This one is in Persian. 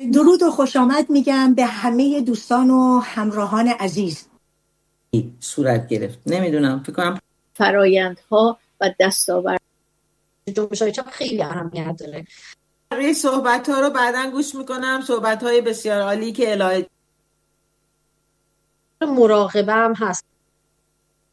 درود و خوش آمد میگم به همه دوستان و همراهان عزیز. صورت گرفت. نمیدونم، فکر کنم فرایندها و دستاورد جنبش‌های چاپ خیلی اهمیت داره. روی صحبت‌ها رو بعداً گوش میکنم، صحبت‌های بسیار عالی که الهه. مراقبه هم هست.